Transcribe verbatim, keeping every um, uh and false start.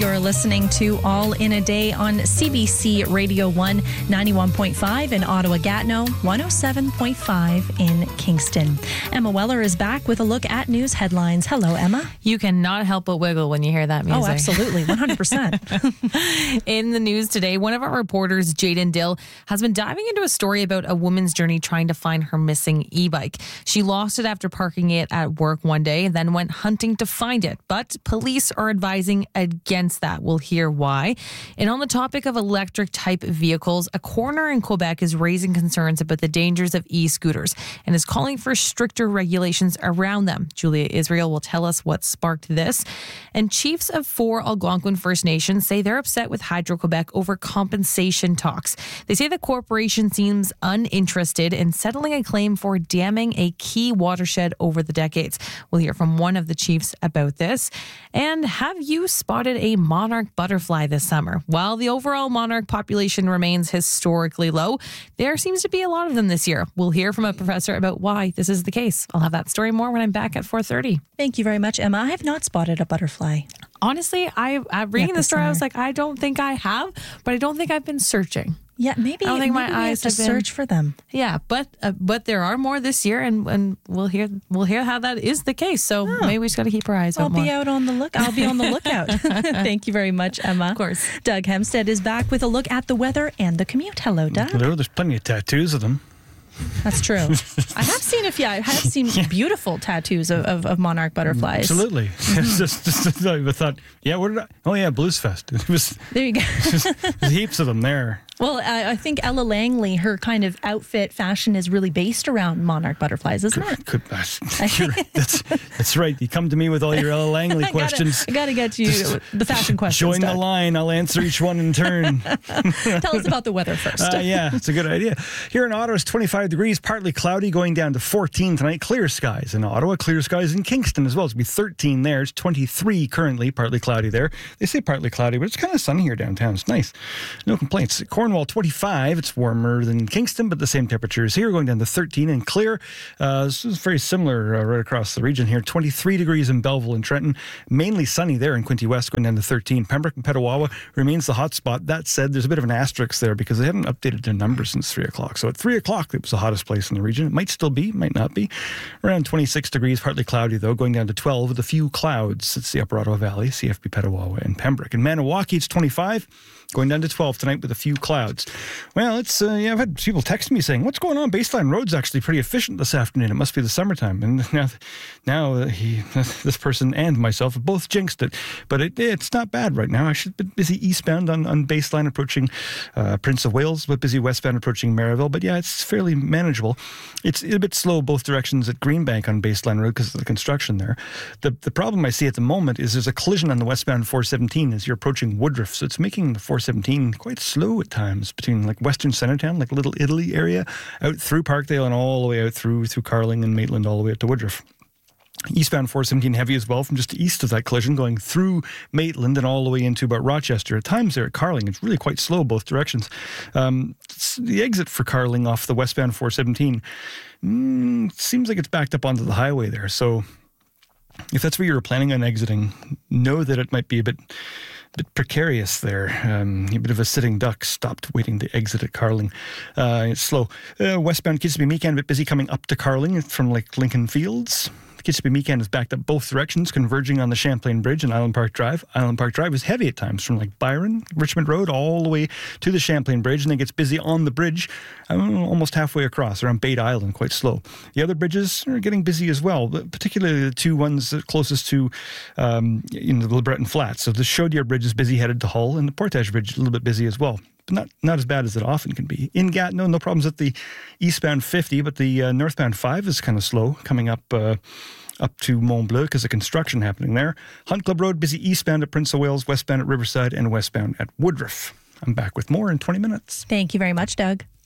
You're listening to All in a Day on C B C Radio one, ninety-one point five in Ottawa-Gatineau, one oh seven point five in Kingston. Emma Weller is back with a look at news headlines. Hello, Emma. You cannot help but wiggle when you hear that music. Oh, absolutely. one hundred percent. In the news today, one of our reporters, Jaden Dill, has been diving into a story about a woman's journey trying to find her missing e-bike. She lost it after parking it at work one day, then went hunting to find it. But police are advising against that. We'll hear why. And on the topic of electric type vehicles, a coroner in Quebec is raising concerns about the dangers of e-scooters and is calling for stricter regulations around them. Julia Israel will tell us what sparked this. And chiefs of four Algonquin First Nations say they're upset with Hydro-Quebec over compensation talks. They say the corporation seems uninterested in settling a claim for damming a key watershed over the decades. We'll hear from one of the chiefs about this. And have you spotted a monarch butterfly this summer? While the overall monarch population remains historically low, there seems to be a lot of them this year. We'll hear from a professor about why this is the case. I'll have that story more when I'm back at four thirty. Thank you very much, Emma. I have not spotted a butterfly. Honestly, I, I'm reading Yet the this story. I was summer. like, I don't think I have, but I don't think I've been searching. Yeah, maybe, I don't think maybe my we eyes have to have been- search for them. Yeah, but uh, but there are more this year, and, and we'll hear we'll hear how that is the case. So Oh. maybe we just got to keep our eyes I'll out be more. out on the look. I'll be on the lookout. Thank you very much, Emma. Of course. Doug Hempstead is back with a look at the weather and the commute. Hello, Doug. Hello, there's plenty of tattoos of them. That's true. I have seen a few. I have seen beautiful tattoos of, of, of monarch butterflies. Absolutely. It's just, just, I thought, yeah, where did I? Oh, yeah, Blues Fest. It was There you go. there's heaps of them there. Well, I, I think Ella Langley, her kind of outfit fashion is really based around monarch butterflies, isn't it? Could, uh, you're- that's, that's right. You come to me with all your Ella Langley I questions. gotta, I gotta get you Just the fashion questions. Join the Doug. line. I'll answer each one in turn. Tell us about the weather first. Uh, yeah, it's a good idea. Here in Ottawa, it's twenty-five degrees, partly cloudy, going down to fourteen tonight. Clear skies in Ottawa, clear skies in Kingston as well. It's going to be thirteen there. It's twenty-three currently, partly cloudy there. They say partly cloudy, but it's kind of sunny here downtown. It's nice. No complaints. Cornwall, twenty-five. It's warmer than Kingston, but the same temperatures here, going down to thirteen and clear. Uh, this is very similar uh, right across the region here. twenty-three degrees in Belleville and Trenton. Mainly sunny there in Quinte West, going down to thirteen. Pembroke and Petawawa remains the hot spot. That said, there's a bit of an asterisk there because they haven't updated their numbers since three o'clock. So at three o'clock, it was the hottest place in the region. It might still be, might not be. Around twenty-six degrees, partly cloudy though, going down to twelve with a few clouds. It's the Upper Ottawa Valley, C F B Petawawa and Pembroke. In Maniwaki, it's twenty-five. Going down to twelve tonight with a few clouds. Well, it's, uh, yeah, I've had people text me saying, what's going on? Baseline Road's actually pretty efficient this afternoon. It must be the summertime. And now, now uh, he, this person and myself have both jinxed it. But it, it's not bad right now. I should be busy eastbound on, on Baseline approaching uh, Prince of Wales, but busy westbound approaching Maryville. But yeah, it's fairly manageable. It's a bit slow both directions at Greenbank on Baseline Road because of the construction there. The, the problem I see at the moment is there's a collision on the westbound four seventeen as you're approaching Woodruff. So it's making the four seventeen quite slow at times between like Western Centertown, like Little Italy area, out through Parkdale and all the way out through through Carling and Maitland all the way out to Woodruff. Eastbound four seventeen heavy as well from just east of that collision going through Maitland and all the way into about Rochester. At times there at Carling, it's really quite slow both directions. Um, the exit for Carling off the westbound four seventeen mm, seems like it's backed up onto the highway there. So if that's where you were planning on exiting, know that it might be a bit bit precarious there. Um, a bit of a sitting duck stopped waiting to exit at Carling. Uh, it's slow. Uh, westbound Kidsby Meekan, a bit busy coming up to Carling from like Lincoln Fields. Kidsby Meekan is backed up both directions, converging on the Champlain Bridge and Island Park Drive. Island Park Drive is heavy at times from like Byron, Richmond Road, all the way to the Champlain Bridge, and then gets busy on the bridge um, almost halfway across, around Bate Island, quite slow. The other bridges are getting busy as well, but particularly the two ones closest to um, you know, the LeBreton Flats. So the Chaudière Bridge is busy headed to Hull, and the Portage Bridge is a little bit busy as well. But not, not as bad as it often can be. In Gatineau, no problems at the eastbound fifty, but the uh, northbound five is kind of slow coming up uh, up to Mont Bleu because of construction happening there. Hunt Club Road, busy eastbound at Prince of Wales, westbound at Riverside, and westbound at Woodruff. I'm back with more in twenty minutes. Thank you very much, Doug.